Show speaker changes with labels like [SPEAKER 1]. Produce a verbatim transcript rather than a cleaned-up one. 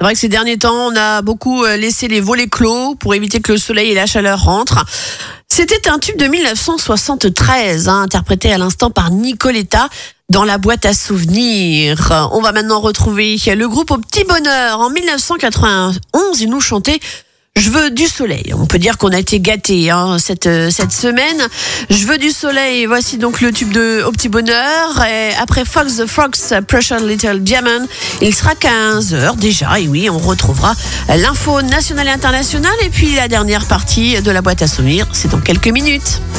[SPEAKER 1] vrai que ces derniers temps, on a beaucoup laissé les volets clos pour éviter que le soleil et la chaleur rentrent. C'était un tube de dix-neuf cent soixante-treize, hein, interprété à l'instant par Nicoletta dans la boîte à souvenirs. On va maintenant retrouver le groupe Au Petit Bonheur. En dix-neuf cent quatre-vingt-onze, ils nous chantaient Je veux du soleil. On peut dire qu'on a été gâtés hein, cette, cette semaine. Je veux du soleil. Voici donc le tube de Au Petit Bonheur. Et après Fox the Frogs, Precious Little Diamond, il sera quinze heures déjà. Et oui, on retrouvera l'info nationale et internationale. Et puis la dernière partie de la boîte à souvenirs, c'est dans quelques minutes.